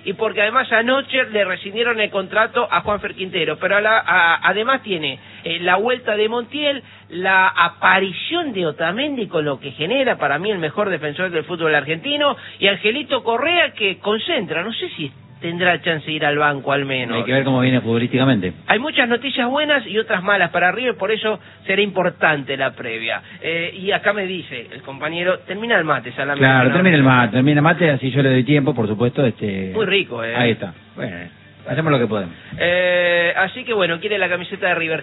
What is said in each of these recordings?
y porque además anoche le rescindieron el contrato a Juanfer Quintero, pero además tiene la vuelta de Montiel, la aparición de Otamendi con lo que genera para mí el mejor defensor del fútbol argentino, y Angelito Correa que concentra, no sé si tendrá chance de ir al banco al menos. Hay que ver cómo viene futbolísticamente. Hay muchas noticias buenas y otras malas para River, por eso será importante la previa. Y acá me dice el compañero, termina el mate, Salame. Claro, termina el mate, así yo le doy tiempo, por supuesto. Muy rico, Ahí está. Bueno, hacemos lo que podemos. Así que bueno, quiere la camiseta de River.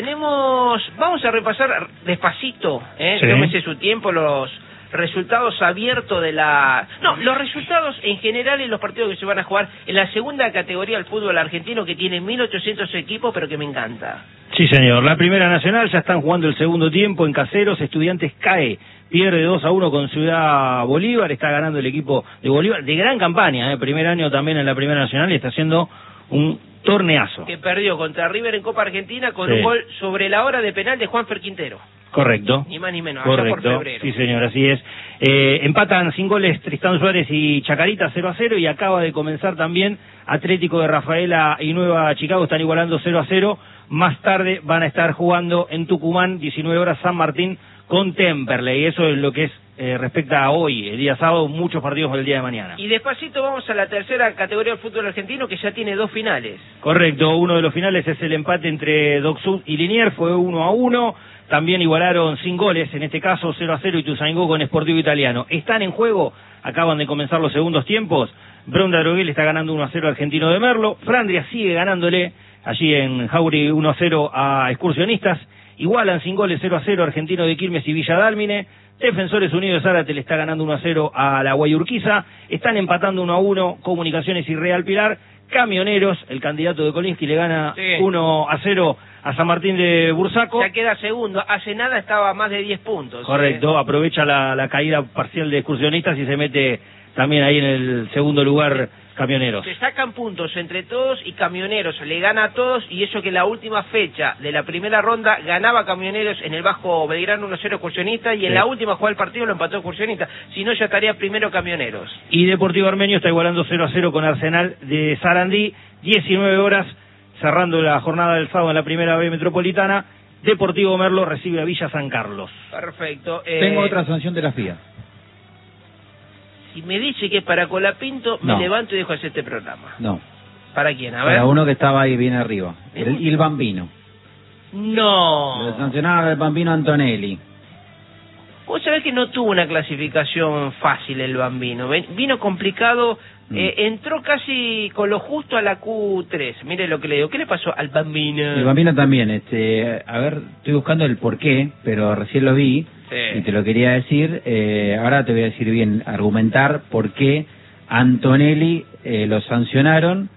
Vamos a repasar despacito, Sí. tómese su tiempo, los resultados abiertos los resultados en general en los partidos que se van a jugar en la segunda categoría del fútbol argentino, que tiene 1.800 equipos, pero que me encanta. Sí, señor. La Primera Nacional ya están jugando el segundo tiempo en Caseros. Estudiantes cae, pierde 2-1 con Ciudad Bolívar. Está ganando el equipo de Bolívar, de gran campaña, primer año también en la Primera Nacional, y está haciendo un torneazo. Que perdió contra River en Copa Argentina con un gol sobre la hora de penal de Juanfer Quintero. Correcto. Ni más ni menos, allá por Correcto. febrero. Sí, señor, así es. Empatan sin goles Tristán Suárez y Chacarita 0-0, y acaba de comenzar también Atlético de Rafaela y Nueva Chicago, están igualando 0-0. Más tarde van a estar jugando en Tucumán, 19 horas, San Martín con Temperley. Y eso es lo que es respecta a hoy, el día sábado, muchos partidos el día de mañana. Y despacito vamos a la tercera categoría del fútbol argentino, que ya tiene 2 finales. Correcto, uno de los finales es el empate entre Doc Sud y Liniers, fue 1-1. También igualaron sin goles, en este caso 0-0 Ituzaingó con Sportivo Italiano. Están en juego, acaban de comenzar los segundos tiempos. Bronda Droguel está ganando 1-0 Argentino de Merlo. Flandria sigue ganándole allí en Jauri 1-0 a Excursionistas. Igualan sin goles 0-0 Argentino de Quilmes y Villa Dálmine. Defensores Unidos Zárate le está ganando 1-0 a la Guayurquiza. Están empatando 1-1 Comunicaciones y Real Pilar. Camioneros, el candidato de Kolinsky, le gana 1-0 a San Martín de Bursaco. Ya queda segundo, hace nada estaba a más de 10 puntos. Correcto, aprovecha la caída parcial de Excursionistas y se mete también ahí en el segundo lugar Camioneros. Se sacan puntos entre todos y Camioneros le gana a todos, y eso que la última fecha de la primera ronda ganaba Camioneros en el Bajo Belgrano 1-0 Excursionista, y en la última jugada del partido lo empató Excursionista, si no ya estaría primero Camioneros. Y Deportivo Armenio está igualando 0-0 con Arsenal de Sarandí, 19 horas, cerrando la jornada del sábado en la primera B Metropolitana. Deportivo Merlo recibe a Villa San Carlos. Perfecto. Tengo otra sanción de la FIA. Si me dice que es para Colapinto, me levanto y dejo hacer este programa. No. ¿Para quién? A ver. Para uno que estaba ahí bien arriba. El Bambino. No. Lo sancionaba el Bambino Antonelli. Vos sabés que no tuvo una clasificación fácil el Bambino. Vino complicado. Entró casi con lo justo a la Q3. Mire lo que le digo. ¿Qué le pasó al Bambino? El Bambino también. A ver, estoy buscando el porqué, pero recién lo vi. Y te lo quería decir. Ahora te voy a decir bien, argumentar por qué Antonelli lo sancionaron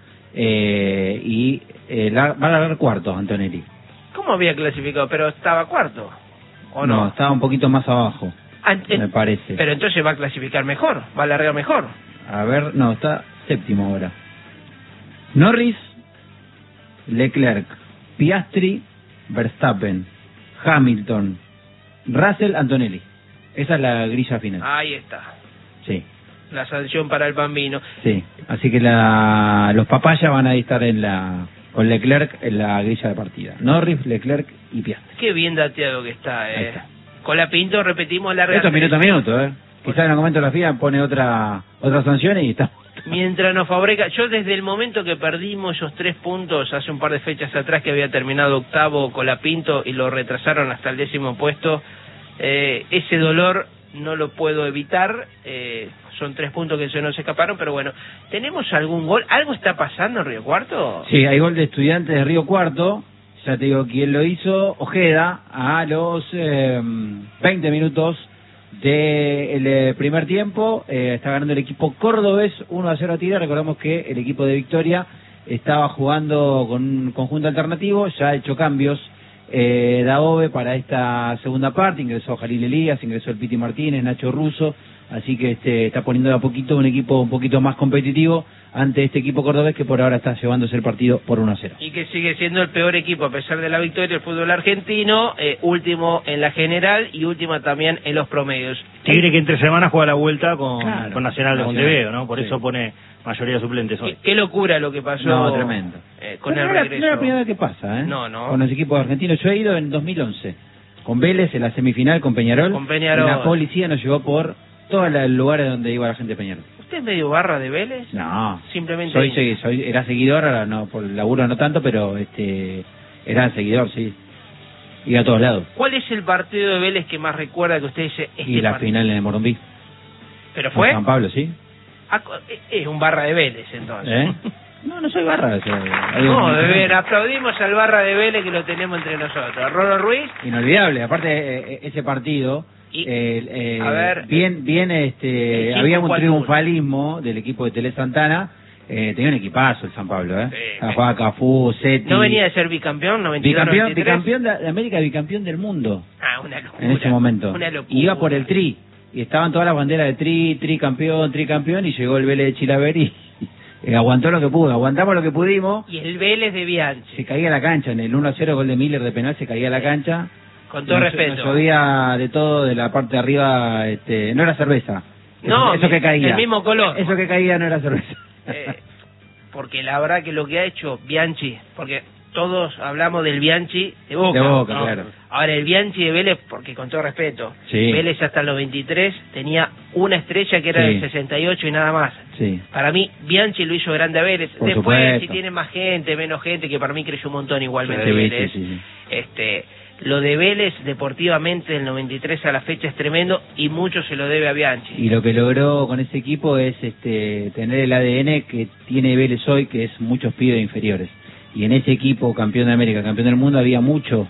y va a largar cuarto Antonelli. ¿Cómo había clasificado? Pero estaba cuarto, ¿o no? No, estaba un poquito más abajo, me parece. Pero entonces va a clasificar mejor, va a largar mejor. A ver, no, está séptimo ahora. Norris, Leclerc, Piastri, Verstappen, Hamilton, Russell, Antonelli. Esa es la grilla final. Ahí está. Sí. La sanción para el Bambino. Sí, así que los papayas van a estar con Leclerc en la grilla de partida. Norris, Leclerc y Piastri. Qué bien dateado que está, Colapinto, repetimos, larga. Esto es minuto a minuto, Quizás en el momento la FIA pone otra sanción y está. Mientras nos fabrica, yo desde el momento que perdimos esos 3 puntos hace un par de fechas atrás, que había terminado octavo Colapinto y lo retrasaron hasta el 10º puesto, ese dolor no lo puedo evitar. Son 3 puntos que se nos escaparon, pero bueno, ¿tenemos algún gol? ¿Algo está pasando en Río Cuarto? Sí, hay gol de Estudiantes de Río Cuarto. Ya te digo quién lo hizo. Ojeda, a los 20 minutos del primer tiempo. Está ganando el equipo cordobés 1-0 a Tigre. Recordamos que el equipo de Victoria estaba jugando con un conjunto alternativo. Ya ha hecho cambios Daove para esta segunda parte. Ingresó Jalil Elías, ingresó el Piti Martínez, Nacho Russo, así que está poniendo de a poquito un equipo un poquito más competitivo ante este equipo cordobés que por ahora está llevándose el partido por 1-0. Y que sigue siendo el peor equipo a pesar de la victoria del fútbol argentino, último en la general y última también en los promedios. Tigre que entre semanas juega la vuelta con Nacional de Nacional. Montevideo, ¿no? Por Sí. eso pone mayoría suplentes hoy. Qué locura lo que pasó. No, tremendo. Con Pero el no regreso. es la primera vez que pasa, ¿eh? No. Con los equipos argentinos. Yo he ido en 2011 con Vélez en la semifinal con Peñarol. Con Peñarol. Y la policía nos llevó por todos los lugares donde iba la gente de Peñarol. ¿Usted es medio barra de Vélez? No. Simplemente. Era seguidor, ahora no, por el laburo no tanto, pero era seguidor, sí. Iba a todos lados. ¿Cuál es el partido de Vélez que más recuerda que usted dice Y la partido? final en el Morumbí. ¿Pero Con fue? San Pablo, sí. Es un barra de Vélez, entonces. ¿Eh? No soy barra. O sea, No, de ver, aplaudimos al barra de Vélez que lo tenemos entre nosotros. Rolo Ruiz. Inolvidable. Aparte, ese partido, Y, a ver, bien, el había un 5-4-1. triunfalismo del equipo de Tele Santana. Tenía un equipazo el San Pablo, ¿eh? Sí, Jugaba Cafú, Seti. ¿No venía de ser bicampeón? 92, Bicampeón de América, bicampeón del mundo. Ah, una locura. En ese momento. Una locura. Iba por el tri. Y estaban todas las banderas de tricampeón, y llegó el Vélez de Chilaver y aguantó lo que pudo. Aguantamos lo que pudimos. Y el Vélez de Bianchi. Se caía la cancha. En el 1-0 gol de Miller de penal se caía la cancha. Con todo respeto. Nos llovía de todo, de la parte de arriba, no era cerveza. No, eso que caía. el mismo color. Eso que caía no era cerveza. Porque la verdad que lo que ha hecho Bianchi, porque todos hablamos del Bianchi de Boca. De Boca, ¿no? claro. Ahora el Bianchi de Vélez, porque con todo respeto, Sí. Vélez hasta los 23 tenía una estrella que era Sí. del 68 y nada más. Sí. Para mí, Bianchi lo hizo grande a Vélez. Por Después, supuesto. si tiene más gente, menos gente, que para mí creció un montón igualmente Sí, Vélez. sí. Lo de Vélez, deportivamente, del 93 a la fecha es tremendo y mucho se lo debe a Bianchi. Y lo que logró con ese equipo es tener el ADN que tiene Vélez hoy, que es muchos pibes inferiores. Y en ese equipo, campeón de América, campeón del mundo, había mucho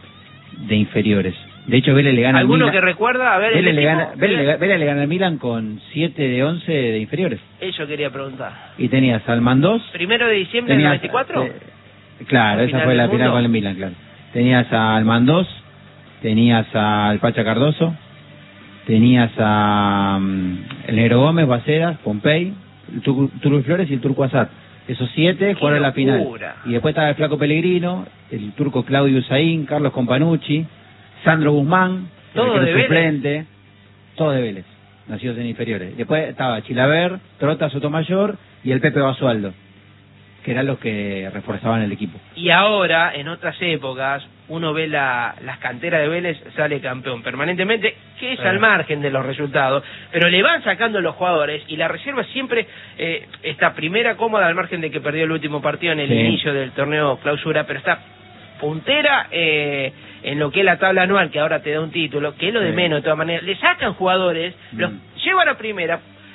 de inferiores. De hecho, Vélez le gana al ¿Alguno Milan. que recuerda? A ver, Vélez el le equipo. gana, Vélez le gana al Milan con 7 de 11 de inferiores. Eso quería preguntar. Y tenías al Mandós. ¿Primero de diciembre del 94? Claro, ¿La esa final fue la del final mundo? con el Milan, claro. Tenías al Mandós, tenías al Pacha Cardoso, tenías a el Negro Gómez, Bacedas, Pompey, el Turco Flores y el Turco Azad. Esos 7 jugaron la final. locura! Y después estaba el Flaco Pellegrino, el turco Claudio Usain, Carlos Companucci, Sandro Guzmán, Todo el de Vélez. suplente, todo de Vélez, nacidos en inferiores. Después estaba Chilaver, Trota Sotomayor y el Pepe Basualdo, que eran los que reforzaban el equipo. Y ahora, en otras épocas, uno ve las canteras de Vélez, sale campeón permanentemente, que es al margen de los resultados, pero le van sacando los jugadores y la reserva siempre está primera cómoda al margen de que perdió el último partido en el Sí. inicio del torneo clausura, pero está puntera en lo que es la tabla anual, que ahora te da un título, que es lo de Sí. menos de todas maneras. Le sacan jugadores, los llevan a primera,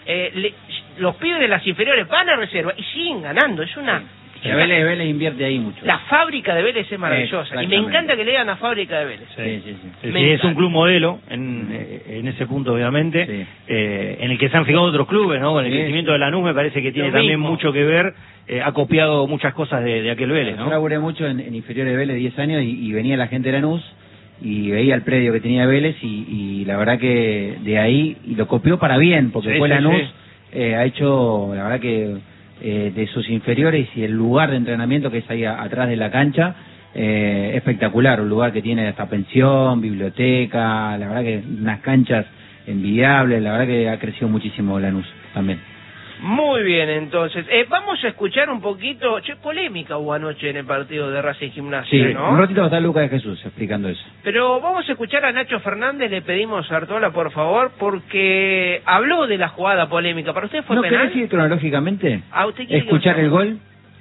los pibes de las inferiores van a reserva y siguen ganando. Es una... Que Vélez invierte ahí mucho. La fábrica de Vélez es maravillosa y me Exactamente. encanta que le digan a fábrica de Vélez. Sí. Sí, Me es un encanta. club modelo en ese punto, obviamente, Sí. en el que se han fijado otros clubes, ¿no? Con el Sí. crecimiento de Lanús me parece que tiene Lo también mismo. mucho que ver, ha copiado muchas cosas de aquel Vélez, Yo ¿no? laburé mucho en inferiores de Vélez 10 años y venía la gente de Lanús y veía el predio que tenía Vélez y la verdad que de ahí, y lo copió para bien, porque Sí, después sí, Lanús sí. ha hecho, la verdad que de sus inferiores y el lugar de entrenamiento que es ahí atrás de la cancha, espectacular, un lugar que tiene hasta pensión, biblioteca, la verdad que unas canchas envidiables, la verdad que ha crecido muchísimo Lanús también. Muy bien, entonces. Vamos a escuchar un poquito... polémica hubo anoche en el partido de Racing Gimnasia, Sí, ¿no? un ratito va a estar Lucas de Jesús explicando eso. Pero vamos a escuchar a Nacho Fernández, le pedimos a Artola, por favor, porque habló de la jugada polémica. ¿Para usted fue ¿No penal? querés ir cronológicamente? Ah, ¿usted quiere que Escuchar vaya? el gol,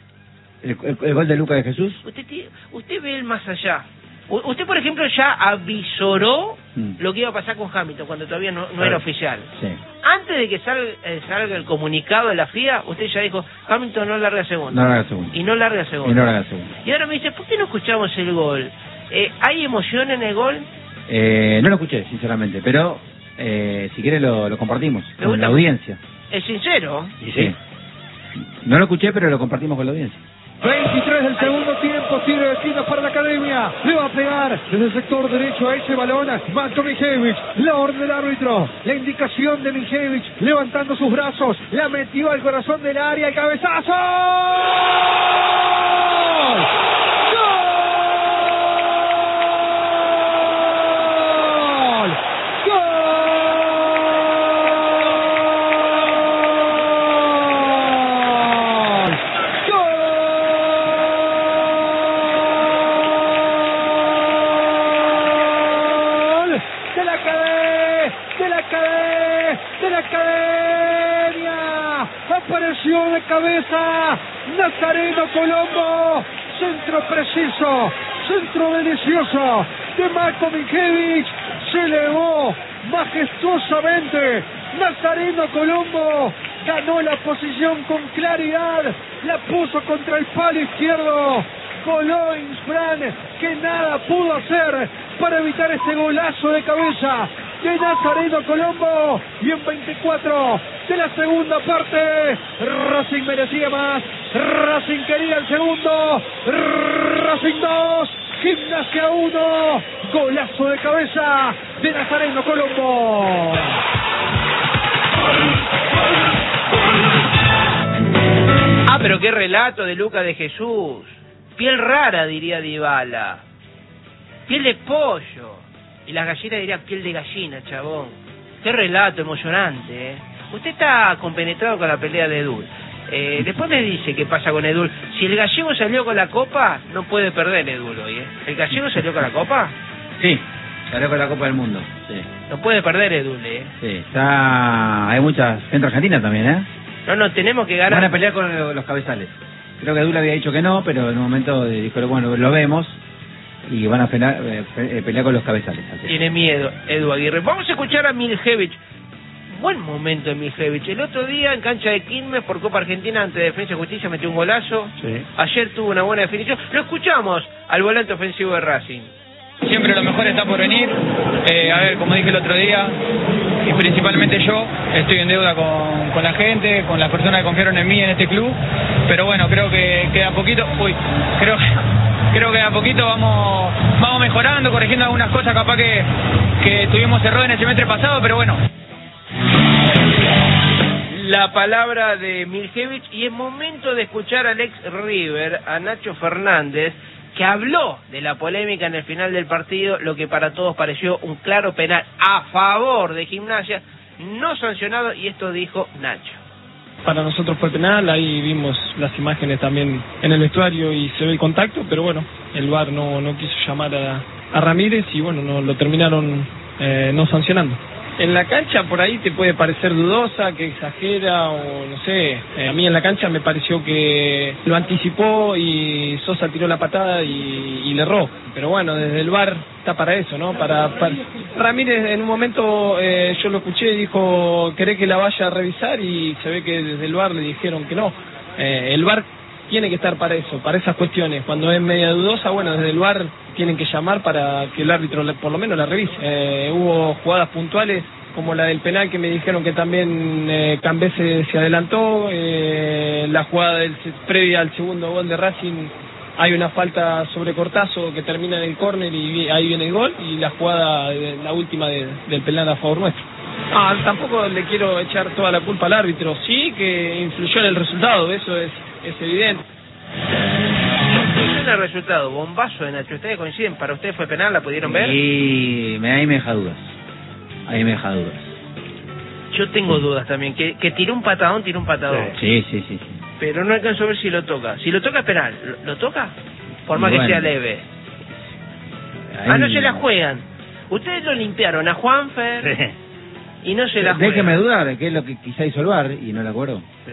el gol de Lucas de Jesús. Usted ve el más allá. Usted, por ejemplo, ya avisoró Mm. lo que iba a pasar con Hamilton cuando todavía no Claro. era oficial. Sí. Antes de que salga el comunicado de la FIA, usted ya dijo, Hamilton no larga segundo. No larga segundo. Y no larga segundo. Y no larga segundo. Y ahora me dice, ¿por qué no escuchamos el gol? ¿Hay emoción en el gol? No lo escuché, sinceramente, pero si quiere lo compartimos Me con gusta. la audiencia. Es sincero. Y sí. No lo escuché, pero lo compartimos con la audiencia. 23 del segundo tiempo, tiro de esquina para la Academia, le va a pegar desde el sector derecho a ese balón, Matko Mijević, la orden del árbitro, la indicación de Mijević, levantando sus brazos, la metió al corazón del área, el cabezazo. Apareció de cabeza Nazareno Colombo, centro preciso, centro delicioso de Matko Mijević, se elevó majestuosamente Nazareno Colombo, ganó la posición con claridad, la puso contra el palo izquierdo, coló Insfrán, que nada pudo hacer para evitar este golazo de cabeza de Nazareno Colombo, y en 24 de la segunda parte, Racing merecía más, Racing quería el segundo, Racing 2, Gimnasia 1, golazo de cabeza de Nazareno Colombo. Ah, pero qué relato de Lucas de Jesús. Piel rara, diría Dybala. Piel de pollo. Y las gallinas dirían piel de gallina, chabón. Qué relato emocionante, ¿eh? Usted está compenetrado con la pelea de Edul. Después me dice qué pasa con Edul. Si el gallego salió con la copa, no puede perder Edul hoy, ¿eh? ¿El gallego salió con la copa? Sí, salió con la Copa del Mundo. Sí. No puede perder Edul, ¿eh? Sí, hay muchas gente argentina también, ¿eh? No, tenemos que ganar. Van a pelear con los cabezales. Creo que Edul había dicho que no, pero en un momento dijo, bueno, lo vemos. Y van a pelear con los cabezales. Así. Tiene miedo Edu Aguirre. Vamos a escuchar a Miljevich. Buen momento de Miljevich. El otro día en cancha de Quilmes por Copa Argentina ante Defensa y Justicia metió un golazo. Sí. Ayer tuvo una buena definición. Lo escuchamos al volante ofensivo de Racing. Siempre lo mejor está por venir. A ver, como dije el otro día, y principalmente yo, estoy en deuda con la gente, con las personas que confiaron en mí en este club. Pero bueno, creo que a poquito, creo que a poquito vamos mejorando, corrigiendo algunas cosas, capaz que tuvimos errores en el semestre pasado, pero bueno. La palabra de Miljevich, y es momento de escuchar al ex River, a Nacho Fernández, que habló de la polémica en el final del partido, lo que para todos pareció un claro penal a favor de Gimnasia, no sancionado, y esto dijo Nacho. Para nosotros fue penal, ahí vimos las imágenes también en el vestuario y se ve el contacto, pero bueno, el VAR no quiso llamar a Ramírez y bueno, no lo terminaron no sancionando. En la cancha por ahí te puede parecer dudosa, que exagera o no sé, a mí en la cancha me pareció que lo anticipó y Sosa tiró la patada y le erró, pero bueno, desde el VAR está para eso, ¿no? Para Ramírez en un momento yo lo escuché y dijo, ¿querés que la vaya a revisar? Y se ve que desde el VAR le dijeron que no. El VAR tiene que estar para eso, para esas cuestiones. Cuando es media dudosa, bueno, desde el VAR tienen que llamar para que el árbitro por lo menos la revise. Hubo jugadas puntuales como la del penal que me dijeron que también Cambese se adelantó, la jugada previa al segundo gol de Racing, hay una falta sobre Cortazo que termina en el córner y ahí viene el gol, y la jugada, la última del penal a favor nuestro. Tampoco le quiero echar toda la culpa al árbitro, sí que influyó en el resultado, eso es evidente. El resultado, bombazo de Nacho, ¿ustedes coinciden? ¿Para ustedes fue penal? ¿La pudieron ver? Y ahí me deja dudas. Yo tengo dudas también, que tiró un patadón. Sí. Pero no alcanzo a ver si lo toca. Si lo toca es penal. ¿Lo toca? Por más que sea leve. Ahí... no se la juegan. Ustedes lo limpiaron a Juanfer. Sí. Y no se la juegan. Déjeme dudar de qué es lo que quizá hizo el VAR y no la acuerdo. Sí.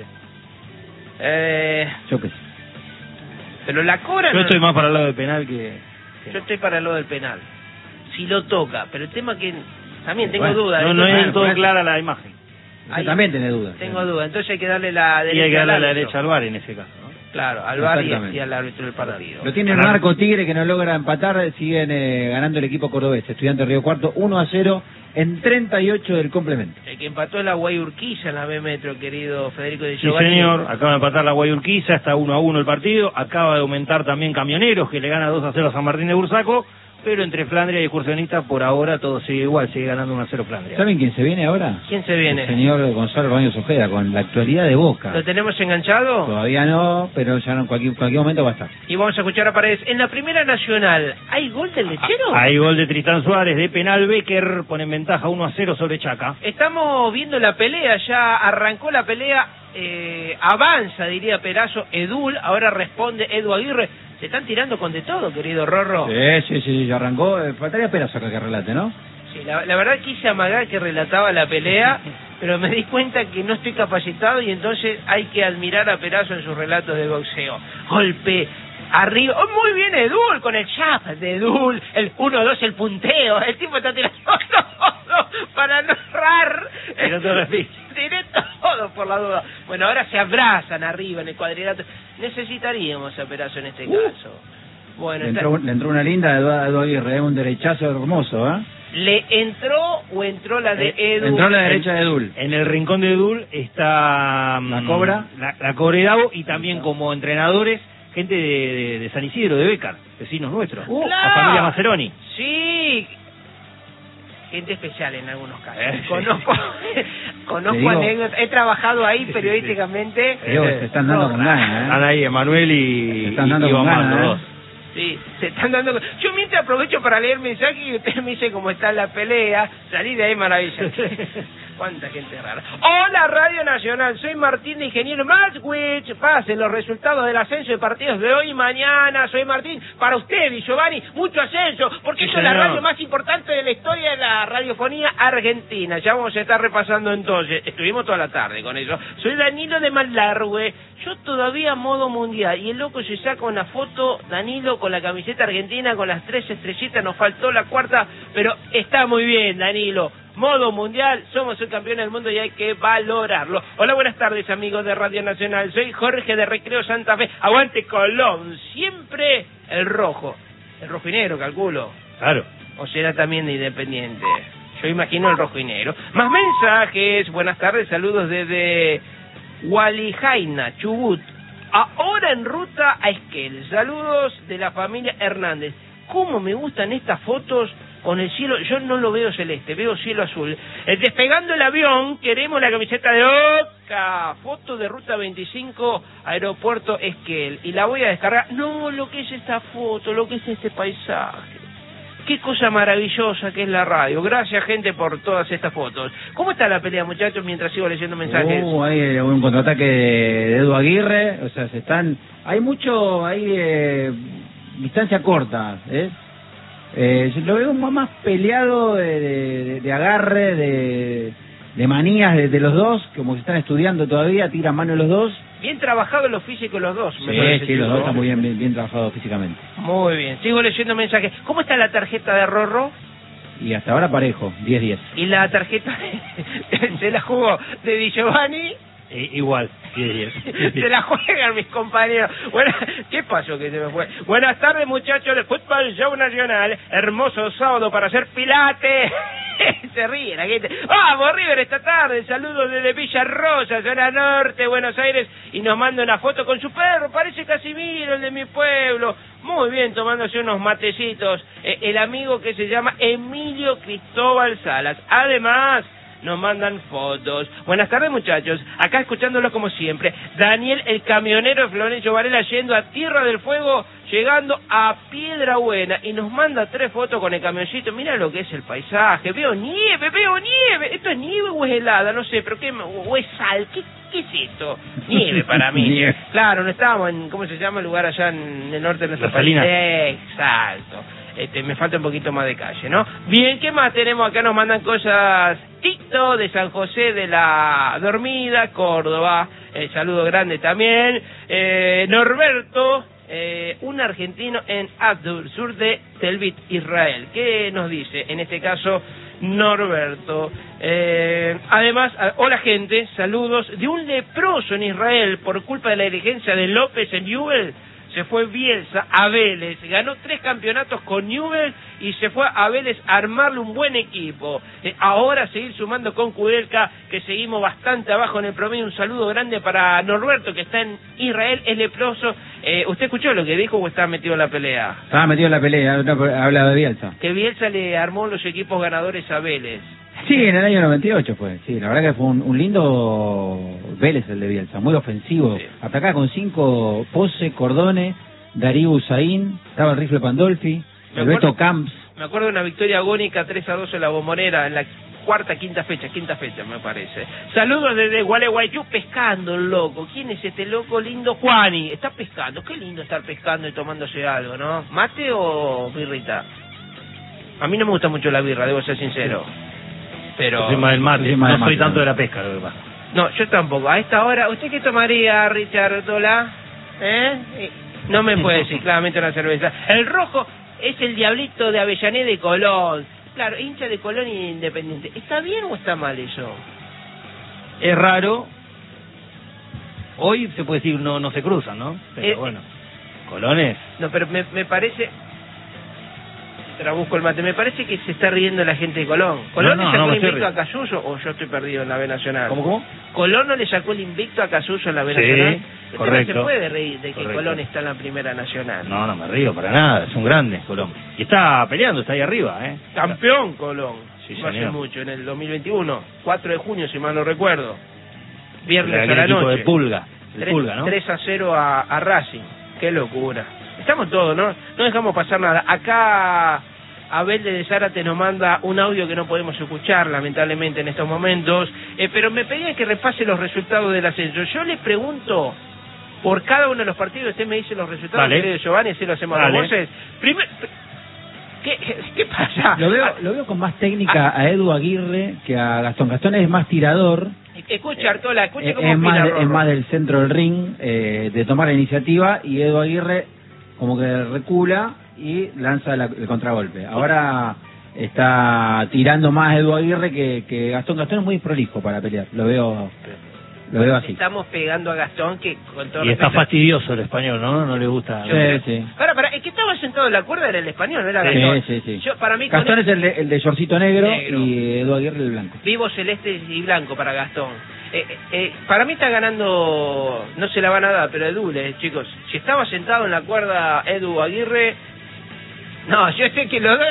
Yo qué sé. Pero la cobra. Yo estoy más para el lado del penal que... Yo estoy para el lado del penal. Si lo toca, pero el tema que también tengo dudas. No es del todo clara la imagen. Usted también tiene dudas. Tengo dudas, entonces hay que darle la derecha. Y hay que darle la derecha al VAR en ese caso, ¿no? Claro, al VAR y al árbitro del partido. Lo tiene el Marco Tigre, que no logra empatar, siguen ganando el equipo cordobés, Estudiantes Río Cuarto, 1-0 en 38 del complemento. El que empató es la Guayurquiza en la B Metro, querido Federico de Sí, Giovanni. señor, acaba de empatar la Guayurquiza, está 1-1 el partido, acaba de aumentar también Camioneros, que le gana 2-0 a San Martín de Bursaco, pero entre Flandria y Excursionistas por ahora todo sigue igual, sigue ganando 1-0 Flandria. ¿Saben quién se viene ahora? ¿Quién se viene? El señor Gonzalo Baños Ojeda, con la actualidad de Boca. ¿Lo tenemos enganchado? Todavía no, pero ya en cualquier momento va a estar. Y vamos a escuchar a Paredes. En la Primera Nacional, ¿hay gol del Lechero? Hay gol de Tristán Suárez, de penal. Becker pone en ventaja 1-0 sobre Chaca. Estamos viendo la pelea, ya arrancó la pelea, avanza, diría Perazo, Edul, ahora responde Edu Aguirre. Se están tirando con de todo, querido Rorro. Sí, ya arrancó. Faltaría Perazo acá que relate, ¿no? Sí, la verdad quise amagar que relataba la pelea, pero me di cuenta que no estoy capacitado y entonces hay que admirar a Perazo en sus relatos de boxeo. Golpe, arriba, muy bien Edul, con el chap de Edul, el 1-2, el punteo, el tipo está tirando todo para no errar. Tiré todo por la duda. Bueno, ahora se abrazan arriba en el cuadrilátero. Necesitaríamos a Perazo en este caso. Bueno, le entró una linda de Edu Aguirre, un derechazo hermoso, ¿eh? ¿Le entró o entró la de Edu? Entró la derecha de Edul. En el rincón de Edul está la Cobra, la Cobra y Davo, y también como entrenadores gente de San Isidro, de Becar, vecinos nuestros, la familia Maceroni. Sí, gente especial en algunos casos. Conozco anécdotas, he trabajado ahí periodísticamente. Se están dando con ganas, ¿eh? Están ahí Emanuel y están dando Iván con ganas, Mando, dos. Sí, se están dando... Yo mientras aprovecho para leer mensajes y usted me dice cómo está la pelea. Salí de ahí, maravilla. Cuánta gente rara. Hola, Radio Nacional. Soy Martín de Ingeniero Maswich. Pasen los resultados del ascenso de partidos de hoy y mañana. Soy Martín. Para usted, y Giovanni, mucho ascenso. Porque esto es la radio más importante de la historia de la radiofonía argentina. Ya vamos a estar repasando entonces. Estuvimos toda la tarde con eso. Soy Danilo de Malargüe. Yo todavía modo mundial. Y el loco se saca una foto, Danilo, con la camiseta argentina, con las 3 estrellitas. Nos faltó la cuarta, pero está muy bien, Danilo. Modo mundial, somos el campeón del mundo y hay que valorarlo. Hola, buenas tardes, amigos de Radio Nacional. Soy Jorge de Recreo Santa Fe. Aguante Colón, siempre el rojo y negro, calculo. Claro. O será también de Independiente. Yo imagino el rojo y negro. Más mensajes. Buenas tardes, saludos desde Gualijaina, Chubut. Ahora en ruta a Esquel. Saludos de la familia Hernández. ¿Cómo me gustan estas fotos con el cielo? Yo no lo veo celeste, veo cielo azul. Despegando el avión, queremos la camiseta de Boca. Foto de Ruta 25, Aeropuerto Esquel. Y la voy a descargar. No, lo que es esta foto, lo que es este paisaje. Qué cosa maravillosa que es la radio. Gracias, gente, por todas estas fotos. ¿Cómo está la pelea, muchachos, mientras sigo leyendo mensajes? Hay un contraataque de Edu Aguirre. O sea, hay distancia corta, ¿eh? Lo veo más peleado de agarre, de manías de los dos, como que están estudiando todavía, tiran mano los dos. Bien trabajado en lo físico los dos. Sí, los dos están muy bien trabajados físicamente. Muy bien, sigo leyendo mensajes. ¿Cómo está la tarjeta de Rorro? Y hasta ahora parejo, 10-10. ¿Y la tarjeta se la jugó de Di Giovanni? Igual, 10-10. Se la juegan mis compañeros. Bueno, ¿qué pasó que se me fue? Buenas tardes, muchachos de Fútbol Show Nacional. Hermoso sábado para hacer pilates. Se ríe la gente. ¡Vamos, River, esta tarde! Saludos desde Villa Rosa, zona norte, Buenos Aires. Y nos manda una foto con su perro. Parece Casimiro, el de mi pueblo. Muy bien, tomándose unos matecitos. El amigo que se llama Emilio Cristóbal Salas. Además, nos mandan fotos. Buenas tardes, muchachos. Acá escuchándolo como siempre. Daniel, el camionero de Florencio Varela, yendo a Tierra del Fuego, llegando a Piedra Buena. Y nos manda 3 fotos con el camioncito. Mira lo que es el paisaje. Veo nieve. ¿Esto es nieve o es helada? No sé, pero ¿qué? ¿O es sal? ¿Qué es esto? Nieve para mí. Nieve. Claro, no estábamos en, ¿cómo se llama el lugar allá en el norte de nuestro Las país? Salinas. Exacto. Me falta un poquito más de calle, ¿no? Bien, ¿qué más tenemos acá? Nos mandan cosas. Tito de San José de la Dormida, Córdoba. Saludo grande también. Norberto, un argentino en Abdur, sur de Tel Aviv, Israel. ¿Qué nos dice? En este caso, Norberto. Además, hola gente, saludos. De un leproso en Israel por culpa de la dirigencia de López en Newell's, se fue Bielsa a Vélez, ganó 3 campeonatos con Newell's y se fue a Vélez a armarle un buen equipo. Ahora seguir sumando con Kudelka, que seguimos bastante abajo en el promedio. Un saludo grande para Norberto, que está en Israel, es leproso. ¿Usted escuchó lo que dijo o está metido en la pelea? Estaba metido en la pelea, habla de Bielsa. Que Bielsa le armó los equipos ganadores a Vélez. Sí, en el año 98 fue. Sí, la verdad que fue un lindo Vélez el de Bielsa, muy ofensivo. Sí. Atacaba con 5 Pose, Cordone, Darío Usain, estaba el Rifle Pandolfi, Alberto Camps. Me acuerdo de una victoria agónica 3-2 en la Bombonera, en la quinta fecha me parece. Saludos desde Gualeguaychú, pescando el loco. ¿Quién es este loco lindo? Juani, está pescando. Qué lindo estar pescando y tomándose algo, ¿no? ¿Mate o birrita? A mí no me gusta mucho la birra, debo ser sincero. Pero yo soy más del mate, no soy tanto de la pesca, lo que pasa. No, yo tampoco. A esta hora, ¿usted qué tomaría, Richard Tola? No me puede decir, claramente una cerveza. El rojo es el diablito de Avellaneda y Colón. Claro, hincha de Colón y Independiente. ¿Está bien o está mal eso? Es raro. Hoy se puede decir no se cruzan, ¿no? Pero bueno, Colón es... No, pero me parece... Busco el mate. Me parece que se está riendo la gente de Colón. ¿Colón le sacó el invicto a Casuso o yo estoy perdido en la B Nacional? ¿Cómo? ¿Colón no le sacó el invicto a Casuso en la B Nacional? Sí, correcto. No se puede reír de que Colón está en la Primera Nacional. No me río para nada, es un grande Colón. Y está peleando, está ahí arriba, Campeón Colón. Sí, no hace mucho, en el 2021. 4 de junio, si mal no recuerdo. Viernes a la noche. De Pulga. Pulga, ¿no? 3-0 a Racing. Qué locura. Estamos todos, ¿no? No dejamos pasar nada. Acá... Abel de Zárate nos manda un audio que no podemos escuchar, lamentablemente, en estos momentos, pero me pedían que repase los resultados del ascenso. Yo le pregunto por cada uno de los partidos, usted me dice los resultados, querido Giovanni, así lo hacemos a dos voces. ¿Qué pasa? Lo veo con más técnica a Edu Aguirre que a Gastón. Gastón es más tirador. Escucha, Artola, escucha cómo opina es más del centro del ring, de tomar la iniciativa, y Edu Aguirre como que recula y lanza el contragolpe. Ahora está tirando más Edu Aguirre que Gastón. Gastón es muy prolijo para pelear, lo veo así. Estamos pegando a Gastón, que con todo y respeto... está fastidioso el español, ¿no? No le gusta. Sí. Para, el que estaba sentado en la cuerda era el español, no era Gastón. Sí. Para mí Gastón es el de shortcito negro y Edu Aguirre el blanco. Vivo celeste y blanco para Gastón. Para mí está ganando, no se la van a dar, pero Edu, chicos, si estaba sentado en la cuerda Edu Aguirre... No, yo sé que los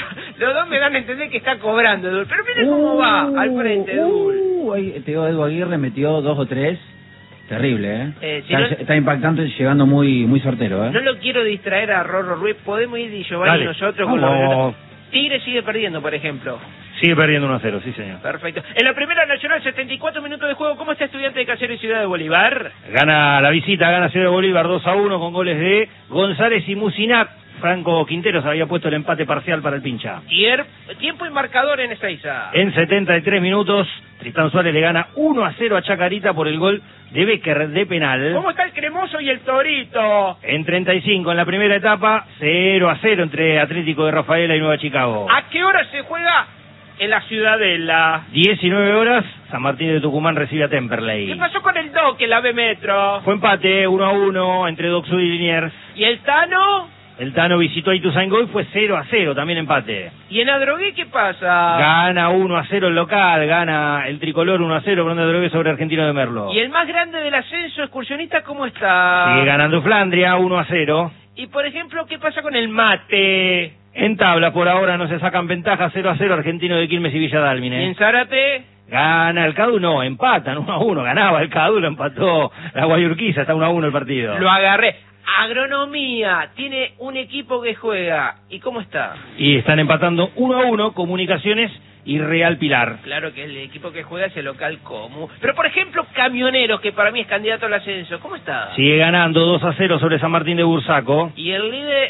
dos me dan a entender que está cobrando, Edu. Pero mire cómo va al frente, Edu. Edu Aguirre metió 2 o 3. Terrible, está impactante, llegando muy certero, No lo quiero distraer a Rorro Ruiz. Podemos ir, Giovanni, nosotros con los... Tigre sigue perdiendo, por ejemplo. Sigue perdiendo 1-0, sí señor. Perfecto. En la Primera Nacional, 74 minutos de juego. ¿Cómo está Estudiante de Caseros y Ciudad de Bolívar? Gana la visita, gana Ciudad de Bolívar 2-1 con goles de González y Mucinat. Franco Quinteros había puesto el empate parcial para el pincha. Tiempo y marcador en Ezeiza. En 73 minutos, Tristán Suárez le gana 1-0 a Chacarita por el gol de Becker de penal. ¿Cómo está el Cremoso y el Torito? En 35, en la primera etapa, 0-0 entre Atlético de Rafaela y Nueva Chicago. ¿A qué hora se juega en la Ciudadela? 19 horas, San Martín de Tucumán recibe a Temperley. ¿Qué pasó con el Doc en la B Metro? Fue empate, 1-1 entre Doc Sud y Liniers. ¿Y el Tano? El Tano visitó a Ituzaingó y fue 0-0, también empate. ¿Y en Adrogué qué pasa? Gana 1-0 el local, gana el tricolor 1-0 con Adrogué sobre Argentino de Merlo. ¿Y el más grande del ascenso excursionista cómo está? Sigue ganando Flandria 1-0. ¿Y por ejemplo qué pasa con el Mate? En tabla por ahora no se sacan ventajas, 0-0 Argentino de Quilmes y Villa Dálmine. ¿Y en Zárate? Gana el Cadu, no, empatan 1-1, ganaba el Cadu, lo empató la Guayurquiza, está 1-1 el partido. Lo agarré. Agronomía, tiene un equipo que juega. ¿Y cómo está? Y están empatando 1-1 Comunicaciones y Real Pilar. Claro que el equipo que juega es el local Comu. Pero por ejemplo, Camioneros, que para mí es candidato al ascenso, ¿cómo está? Sigue ganando 2-0 sobre San Martín de Bursaco. Y el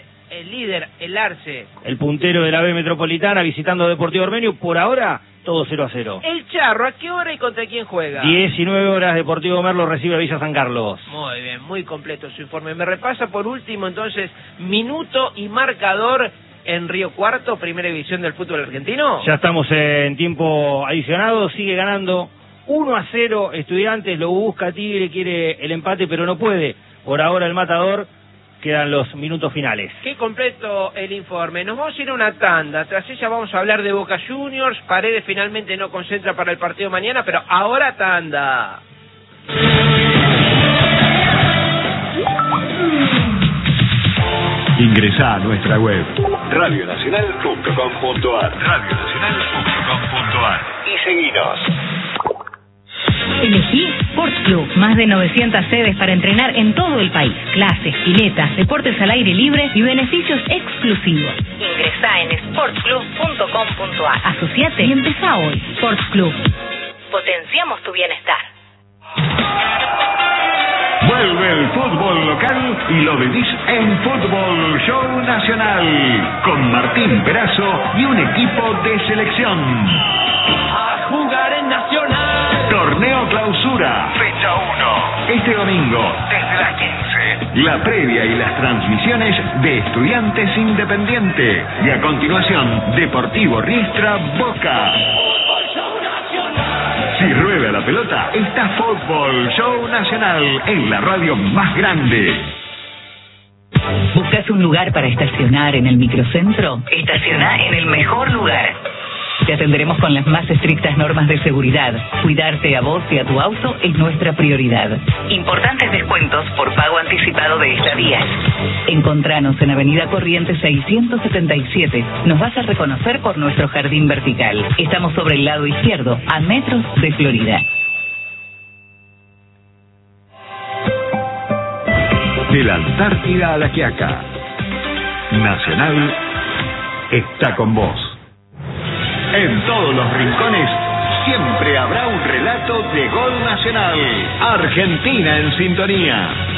líder, el Arce. El puntero de la B Metropolitana visitando Deportivo Ormenio, por ahora todo 0-0. El Charro, ¿a qué hora y contra quién juega? 19 horas, Deportivo Merlo recibe a Villa San Carlos. Muy bien, muy completo su informe. Me repasa por último entonces minuto y marcador en Río Cuarto, primera división del fútbol argentino? Ya estamos en tiempo adicionado, sigue ganando 1-0 Estudiantes, lo busca Tigre, quiere el empate pero no puede. Por ahora el Matador, quedan los minutos finales. Qué completo el informe. Nos vamos a ir a una tanda, tras ella vamos a hablar de Boca Juniors. Paredes finalmente no concentra para el partido mañana, pero ahora tanda. Ingresá a nuestra web radionacional.com.ar y seguinos. Elegí Sports Club, más de 900 sedes para entrenar en todo el país. Clases, piletas, deportes al aire libre y beneficios exclusivos. Ingresá en sportsclub.com.ar. Asociate y empezá hoy. Sports Club. Potenciamos tu bienestar. Vuelve el fútbol local y lo vivís en Fútbol Show Nacional, con Martín Perazo y un equipo de selección. A jugar en Nacional. Torneo Clausura, fecha 1. Este domingo, desde las 15. La previa y las transmisiones de Estudiantes Independiente. Y a continuación, Deportivo Riestra Boca. Si rueda la pelota, está Fútbol Show Nacional en la radio más grande. ¿Buscas un lugar para estacionar en el microcentro? Estaciona en el mejor lugar. Te atenderemos con las más estrictas normas de seguridad. Cuidarte a vos y a tu auto es nuestra prioridad. Importantes descuentos por pago anticipado de estadías. Encontranos en Avenida Corrientes 677. Nos vas a reconocer por nuestro jardín vertical. Estamos sobre el lado izquierdo, a metros de Florida. De la Antártida a la Quiaca, Nacional está con vos. En todos los rincones siempre habrá un relato de gol nacional. Argentina en sintonía.